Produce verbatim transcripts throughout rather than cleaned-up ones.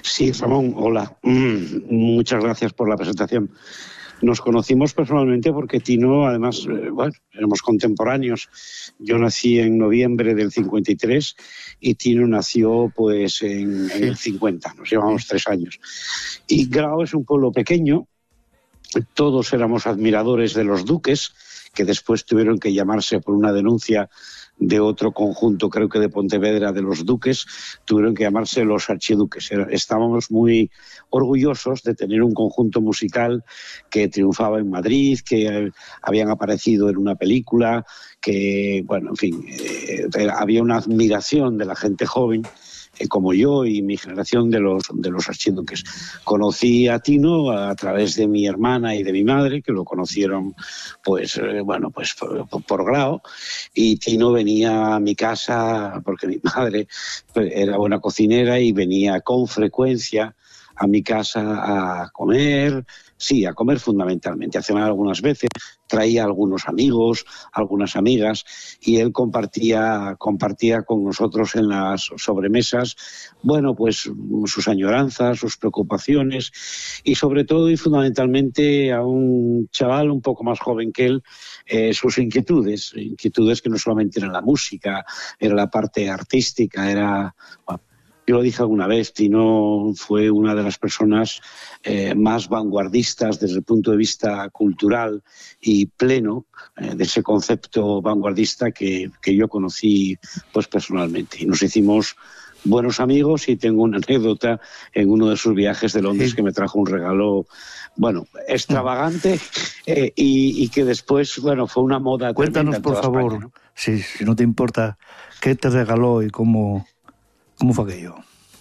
Sí, Ramón, hola. Mm, muchas gracias por la presentación. Nos conocimos personalmente porque Tino, además, eh, bueno, éramos contemporáneos. Yo nací en noviembre del cincuenta y tres y Tino nació pues en, en el cincuenta, nos llevamos tres años. Y Grao es un pueblo pequeño, todos éramos admiradores de los duques, que después tuvieron que llamarse por una denuncia de otro conjunto, creo que de Pontevedra, de los duques, tuvieron que llamarse los archiduques. Estábamos muy orgullosos de tener un conjunto musical que triunfaba en Madrid, que habían aparecido en una película, que, bueno, en fin, eh, había una admiración de la gente joven, eh, como yo y mi generación, de los, de los archiduques. Conocí a Tino a través de mi hermana y de mi madre, que lo conocieron, pues, eh, bueno, pues por, por Grao, y Tino venía a mi casa porque mi madre era buena cocinera y venía con frecuencia a mi casa a comer, sí, a comer fundamentalmente, a cenar algunas veces, traía algunos amigos, algunas amigas, y él compartía, compartía con nosotros en las sobremesas, bueno, pues sus añoranzas, sus preocupaciones, y sobre todo y fundamentalmente a un chaval un poco más joven que él, eh, sus inquietudes, inquietudes que no solamente eran la música, era la parte artística, era... Bueno, yo lo dije alguna vez, Tino fue una de las personas eh, más vanguardistas desde el punto de vista cultural y pleno eh, de ese concepto vanguardista que, que yo conocí pues personalmente. Y nos hicimos buenos amigos y tengo una anécdota en uno de sus viajes de Londres sí. que me trajo un regalo, bueno, extravagante eh, y, y que después, bueno, fue una moda. Cuéntanos, por favor, España, ¿no? si, si no te importa, ¿qué te regaló y cómo... ¿Cómo fue aquello?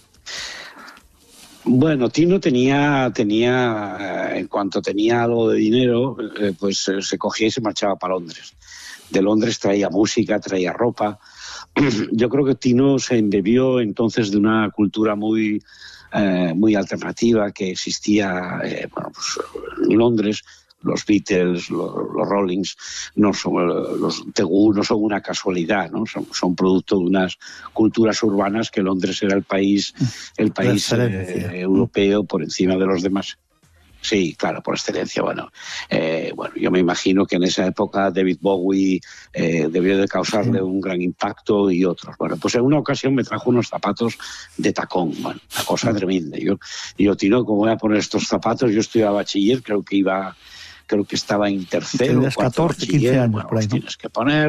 Bueno, Tino tenía, tenía en cuanto tenía algo de dinero, eh, pues eh, se cogía y se marchaba para Londres. De Londres traía música, traía ropa. Yo creo que Tino se embebió entonces de una cultura muy, eh, muy alternativa que existía eh, bueno, pues, en Londres. Los Beatles, los, los Rollings, no son, los The Who no son una casualidad, ¿no? Son, son producto de unas culturas urbanas que Londres era el país, el país eh, europeo por encima de los demás. Sí, claro, por excelencia. Bueno, eh, bueno, yo me imagino que en esa época David Bowie eh, debió de causarle sí. un gran impacto y otros. Bueno, pues en una ocasión me trajo unos zapatos de tacón, bueno, una cosa sí. tremenda. Yo, yo, Tino, ¿cómo voy a poner estos zapatos? Yo estudiaba bachiller, creo que iba... creo que estaba en tercero, catorce, quince años, bueno, por ahí, ¿no? Tienes que poner,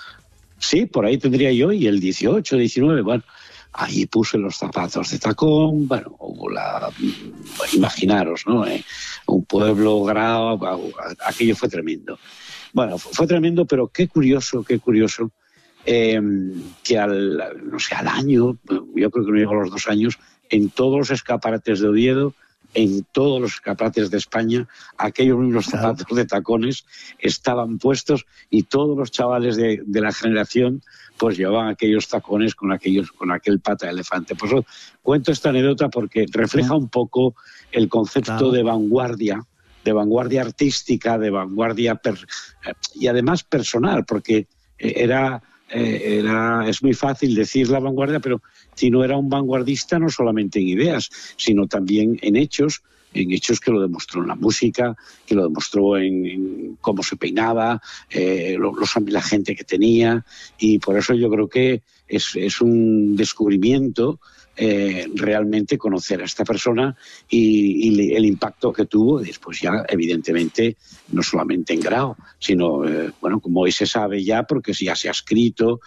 sí, por ahí tendría yo, y el dieciocho, diecinueve, bueno, ahí puse los zapatos de tacón, bueno, la, imaginaros, ¿no? Eh, un pueblo, Grao, aquello fue tremendo. Bueno, fue, fue tremendo, pero qué curioso, qué curioso, eh, que al, no sé, al año, yo creo que no llegó a los dos años, en todos los escaparates de Oviedo, en todos los escaparates de España, aquellos mismos zapatos claro. de tacones estaban puestos y todos los chavales de, de la generación pues llevaban aquellos tacones con aquellos con aquel pata de elefante. Pues oh, cuento esta anécdota porque refleja un poco el concepto claro. de vanguardia, de vanguardia artística, de vanguardia per, y además personal, porque era... Eh, era, es muy fácil decir la vanguardia, pero Tino era un vanguardista no solamente en ideas, sino también en hechos, en hechos que lo demostró en la música, que lo demostró en, en cómo se peinaba, eh, los, la gente que tenía, y por eso yo creo que es, es un descubrimiento eh, realmente conocer a esta persona y, y el impacto que tuvo después ya evidentemente no solamente en Grao, sino eh, bueno, como hoy se sabe ya porque ya se ha escrito,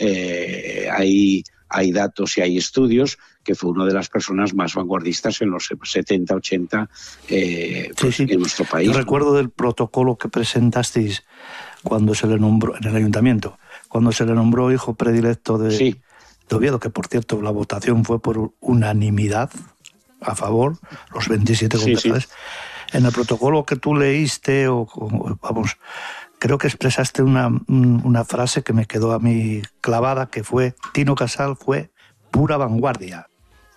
eh, hay, hay datos y hay estudios que fue una de las personas más vanguardistas en los setenta, ochenta eh, pues, sí, sí. en nuestro país. Yo recuerdo del protocolo que presentasteis cuando se le nombró en el ayuntamiento, cuando se le nombró hijo predilecto de, sí. de Oviedo, que por cierto la votación fue por unanimidad a favor, los veintisiete concejales. Sí, sí. En el protocolo que tú leíste, o, o vamos, creo que expresaste una, una frase que me quedó a mí clavada, que fue: Tino Casal fue pura vanguardia.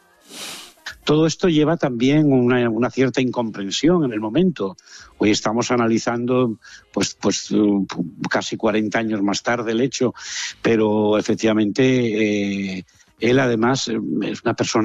Todo esto lleva también una, una cierta incomprensión en el momento. Hoy estamos analizando pues, pues casi cuarenta años más tarde el hecho, pero efectivamente eh, él además es una persona